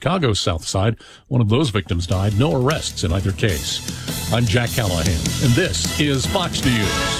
Chicago's South Side. One of those victims died. No arrests in either case. I'm Jack Callahan, and this is Fox News.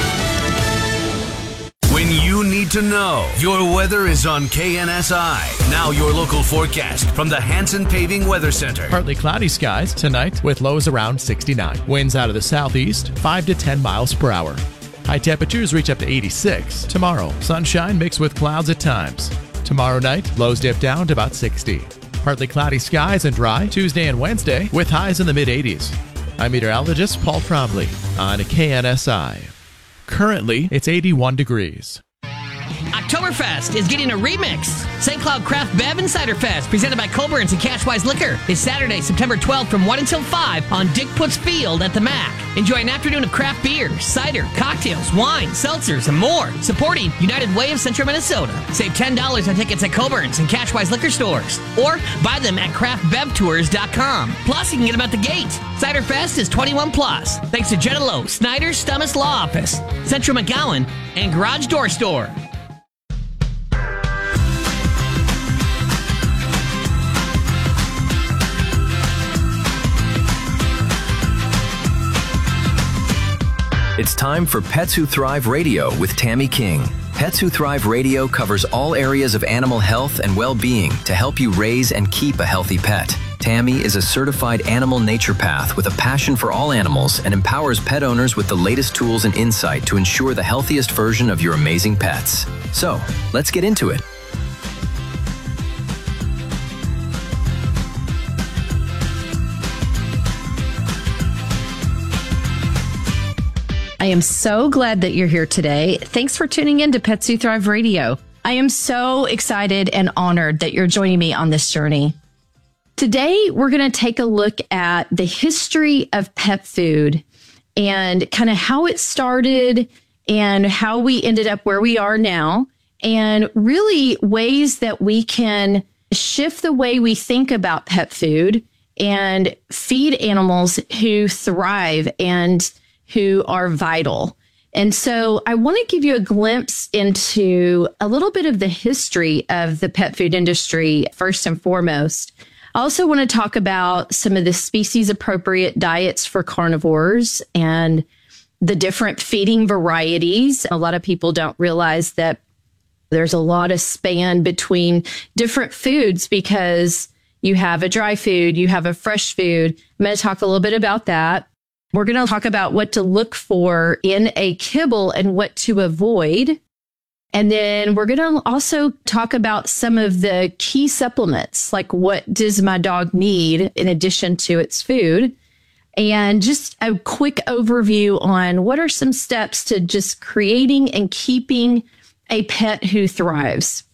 When you need to know, your weather is on KNSI. Now your local forecast from the Hanson Paving Weather Center. Partly cloudy skies tonight with lows around 69. Winds out of the southeast, 5 to 10 miles per hour. High temperatures reach up to 86. Tomorrow, sunshine mixed with clouds at times. Tomorrow night, lows dip down to about 60. Partly cloudy skies and dry Tuesday and Wednesday with highs in the mid-80s. I'm meteorologist Paul Trombley on KNSI. Currently, it's 81 degrees. Oktoberfest is getting a remix. St. Cloud Craft Bev and Cider Fest, presented by Colburn's and Cashwise Liquor, is Saturday, September 12th from 1 until 5 on Dick Putz Field at the MAC. Enjoy an afternoon of craft beer, cider, cocktails, wine, seltzers, and more. Supporting United Way of Central Minnesota. Save $10 on tickets at Colburn's and Cashwise Liquor stores. Or buy them at craftbevtours.com. Plus, you can get them at the gate. Cider Fest is 21 plus. Thanks to Jenna Lowe, Snyder's Stummis Law Office, Central McGowan, and Garage Door Store. It's time for Pets Who Thrive Radio with Tammy King. Pets Who Thrive Radio covers all areas of animal health and well-being to help you raise and keep a healthy pet. Tammy is a certified animal naturopath with a passion for all animals and empowers pet owners with the latest tools and insight to ensure the healthiest version of your amazing pets. So, let's get into it. I am so glad that you're here today. Thanks for tuning in to Pets Who Thrive Radio. I am so excited and honored that you're joining me on this journey. Today, we're going to take a look at the history of pet food and kind of how it started and how we ended up where we are now, and really ways that we can shift the way we think about pet food and feed animals who thrive and who are vital. And so I want to give you a glimpse into a little bit of the history of the pet food industry, first and foremost. I also want to talk about some of the species appropriate diets for carnivores and the different feeding varieties. A lot of people don't realize that there's a lot of span between different foods because you have a dry food, you have a fresh food. I'm going to talk a little bit about that. We're going to talk about what to look for in a kibble and what to avoid. And then we're going to also talk about some of the key supplements, like what does my dog need in addition to its food? And just a quick overview on what are some steps to just creating and keeping a pet who thrives.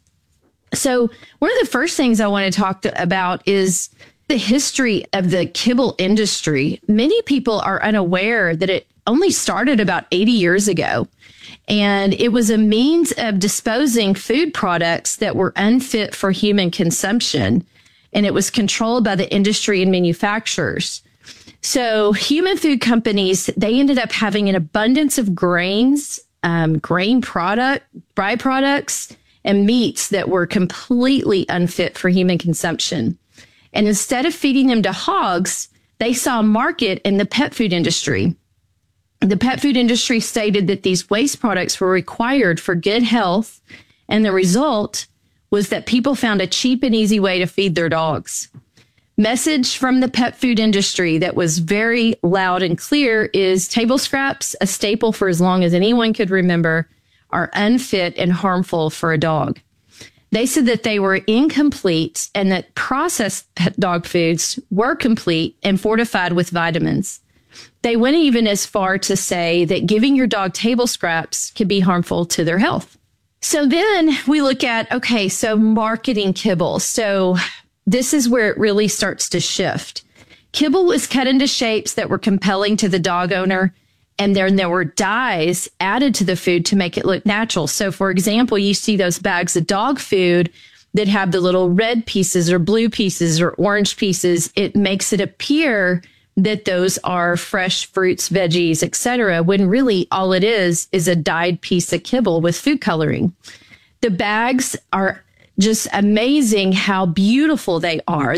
So one of the first things I want to talk about is the history of the kibble industry. Many people are unaware that it only started about 80 years ago. And it was a means of disposing food products that were unfit for human consumption. And it was controlled by the industry and manufacturers. So human food companies, they ended up having an abundance of grains, grain product, byproducts, and meats that were completely unfit for human consumption. And instead of feeding them to hogs, they saw a market in the pet food industry. The pet food industry stated that these waste products were required for good health, and the result was that people found a cheap and easy way to feed their dogs. Message from the pet food industry that was very loud and clear is table scraps, a staple for as long as anyone could remember, are unfit and harmful for a dog. They said that they were incomplete and that processed pet dog foods were complete and fortified with vitamins. They went even as far to say that giving your dog table scraps could be harmful to their health. So then we look at, okay, so marketing kibble. So this is where it really starts to shift. Kibble was cut into shapes that were compelling to the dog owner, and then there were dyes added to the food to make it look natural. So, for example, you see those bags of dog food that have the little red pieces or blue pieces or orange pieces. It makes it appear that those are fresh fruits, veggies, etc., when really all it is a dyed piece of kibble with food coloring. The bags are just amazing how beautiful they are.